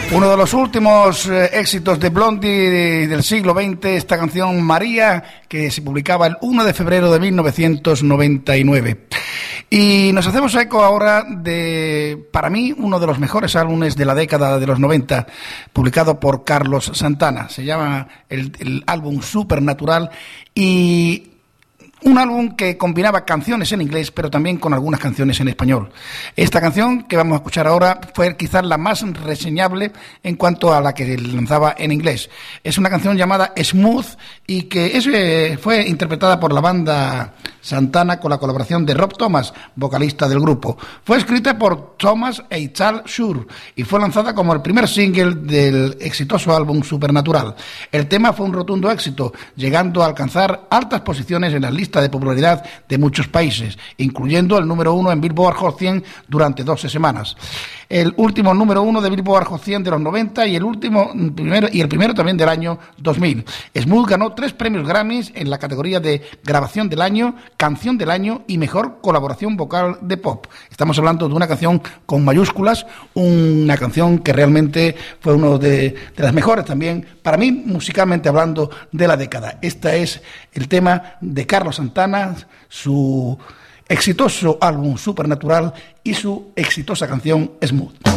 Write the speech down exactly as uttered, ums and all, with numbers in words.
Uno de los últimos eh, éxitos de Blondie del siglo veinte, esta canción María, que se publicaba el uno de febrero de mil novecientos noventa y nueve. Y nos hacemos eco ahora de, para mí, uno de los mejores álbumes de la década de los noventa, publicado por Carlos Santana. Se llama el, el álbum Supernatural, y un álbum que combinaba canciones en inglés, pero también con algunas canciones en español. Esta canción que vamos a escuchar ahora fue quizás la más reseñable en cuanto a la que lanzaba en inglés. Es una canción llamada Smooth y que es, eh, fue interpretada por la banda Santana con la colaboración de Rob Thomas, vocalista del grupo. Fue escrita por Thomas y Charles Shure y fue lanzada como el primer single del exitoso álbum Supernatural. El tema fue un rotundo éxito, llegando a alcanzar altas posiciones en las listas de popularidad de muchos países, incluyendo el número uno en Billboard Hot cien durante doce semanas. El último número uno de Billboard Hot cien de los noventa y el último primero y el primero también del año dos mil. Smooth ganó tres premios Grammys en la categoría de Grabación del Año, Canción del Año y Mejor Colaboración Vocal de Pop. Estamos hablando de una canción con mayúsculas, una canción que realmente fue uno de, de las mejores también, para mí, musicalmente hablando, de la década. Este es el tema de Carlos Santana, su exitoso álbum Supernatural y su exitosa canción Smooth.